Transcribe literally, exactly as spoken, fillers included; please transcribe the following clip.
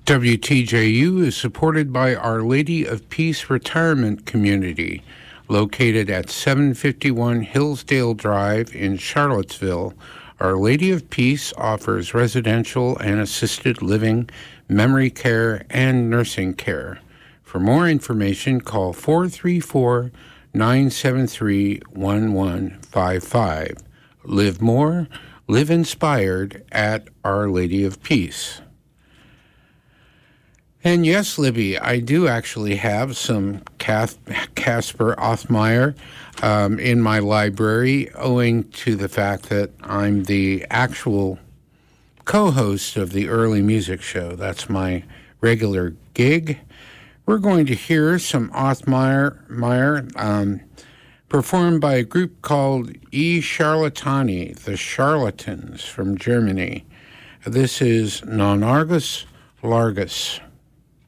W T J U is supported by Our Lady of Peace Retirement Community, located at seven fifty-one Hillsdale Drive in Charlottesville. Our Lady of Peace offers residential and assisted living, memory care, and nursing care. For more information, call four three four, nine seven three, one one five five. Live more, live inspired at Our Lady of Peace. And yes, Libby, I do actually have some Cath- Caspar Othmeyer um, in my library, owing to the fact that I'm the actual co-host of the Early Music Show. That's my regular gig. We're going to hear some Othmeyer Meyer, um, performed by a group called E Charlatani, the Charlatans from Germany. This is Non Argus Largus.